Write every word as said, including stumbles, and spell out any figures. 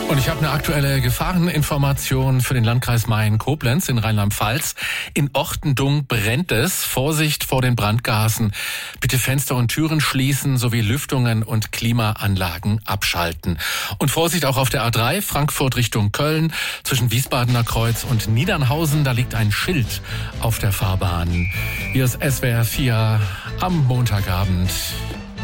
Und ich habe eine aktuelle Gefahreninformation für den Landkreis Mayen-Koblenz in Rheinland-Pfalz. In Ortendung brennt es. Vorsicht vor den Brandgasen. Bitte Fenster und Türen schließen sowie Lüftungen und Klimaanlagen abschalten. Und Vorsicht auch auf der A drei, Frankfurt Richtung Köln. Zwischen Wiesbadener Kreuz und Niedernhausen, da liegt ein Schild auf der Fahrbahn. Hier ist S W R vier am Montagabend.